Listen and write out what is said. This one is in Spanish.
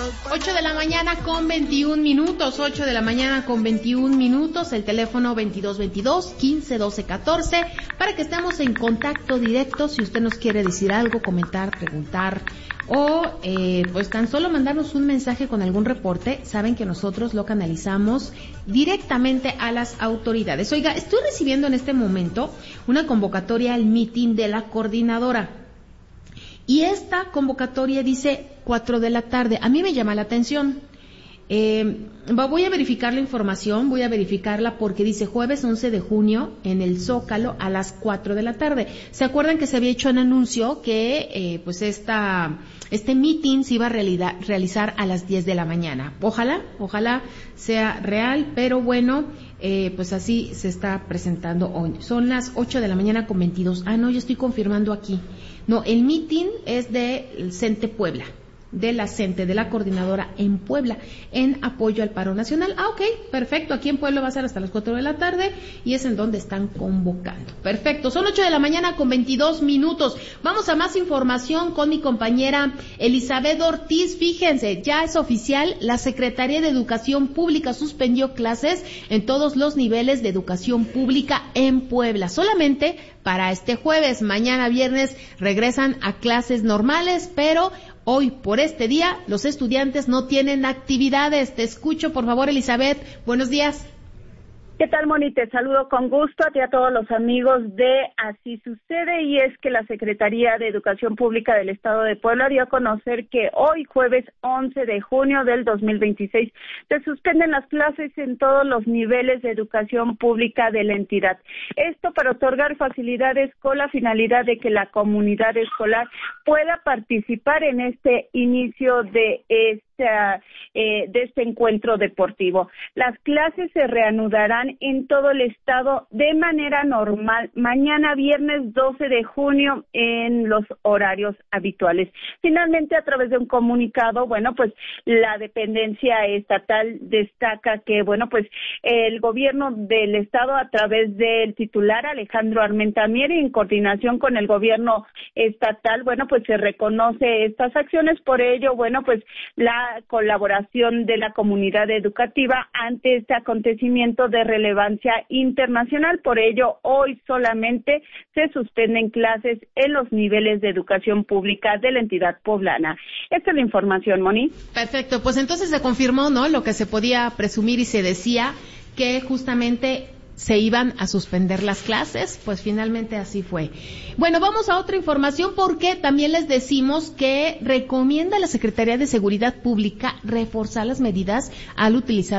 8 de la mañana con 21 minutos, 8 de la mañana con 21 minutos, el teléfono 2222-1512-14, para que estemos en contacto directo si usted nos quiere decir algo, comentar, preguntar, o pues tan solo mandarnos un mensaje con algún reporte. Saben que nosotros lo canalizamos directamente a las autoridades. Oiga, estoy recibiendo en este momento una convocatoria al meeting de la coordinadora. Y esta convocatoria dice 4 de la tarde. A mí me llama la atención. Voy a verificar la información, voy a verificarla porque dice jueves 11 de junio en el Zócalo a las 4 de la tarde. ¿Se acuerdan que se había hecho un anuncio que pues este meeting se iba a realizar a las 10 de la mañana? Ojalá sea real, pero bueno, pues así se está presentando hoy. Son las 8 de la mañana con 22. No, yo estoy confirmando aquí. No, el meeting es del CENTE Puebla, de la CENTE, de la coordinadora en Puebla, en apoyo al paro nacional. Ok, perfecto, aquí en Puebla va a ser hasta las 4 de la tarde y es en donde están convocando. Perfecto, son 8 de la mañana con 22 minutos. Vamos a más información con mi compañera Elizabeth Ortiz. Fíjense, ya es oficial, la Secretaría de Educación Pública suspendió clases en todos los niveles de educación pública en Puebla. Solamente para este jueves, mañana viernes regresan a clases normales, pero hoy, por este día, los estudiantes no tienen actividades. Te escucho, por favor, Elizabeth. Buenos días. ¿Qué tal, Moni? Te saludo con gusto a ti y a todos los amigos de Así Sucede, y es que la Secretaría de Educación Pública del Estado de Puebla dio a conocer que hoy, jueves 11 de junio del 2026, se suspenden las clases en todos los niveles de educación pública de la entidad. Esto para otorgar facilidades con la finalidad de que la comunidad escolar pueda participar en este inicio de este encuentro deportivo. Las clases se reanudarán en todo el estado de manera normal mañana viernes 12 de junio en los horarios habituales. Finalmente, a través de un comunicado, pues la dependencia estatal destaca que, pues el gobierno del estado, a través del titular Alejandro Armenta Mier, en coordinación con el gobierno estatal, pues se reconoce estas acciones. Por ello, pues la colaboración de la comunidad educativa ante este acontecimiento de relevancia internacional. Por ello, hoy solamente se suspenden clases en los niveles de educación pública de la entidad poblana. Esta es la información, Moni. Perfecto, pues entonces se confirmó, ¿no?, lo que se podía presumir y se decía, que justamente se iban a suspender las clases. Pues finalmente así fue. Bueno, vamos a otra información, porque también les decimos que recomienda la Secretaría de Seguridad Pública reforzar las medidas al utilizar